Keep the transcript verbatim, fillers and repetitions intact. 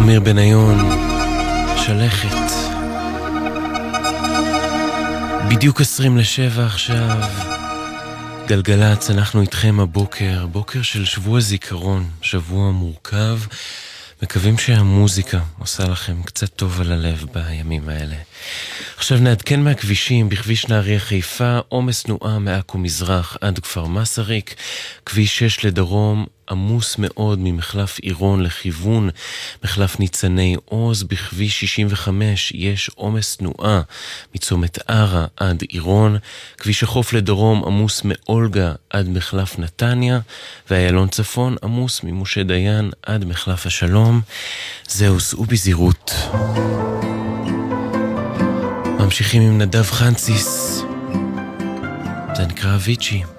אמיר בניון, שלכת. בדיוק עשרים לשבע עכשיו. גלגלץ, אנחנו איתכם הבוקר, בוקר של שבוע זיכרון, שבוע מורכב. מקווים שהמוזיקה עושה לכם קצת טוב על הלב בימים האלה. עכשיו נעדכן מהכבישים. בכביש נהריה חיפה, עומס תנועה מעכו מזרח עד כפר מסריק. כביש שש לדרום עמוס מאוד ממחלף עירון לכיוון מחלף ניצני עוז. בכביש שישים וחמש יש עומס תנועה מצומת ערה עד עירון. כביש החוף לדרום עמוס מאולגה עד מחלף נתניה, ואיילון צפון עמוס ממשה דיין עד מחלף השלום. זהו, סעו בזהירות. ממשיכים עם נדב חנציס, זה נקרא אביצ'י.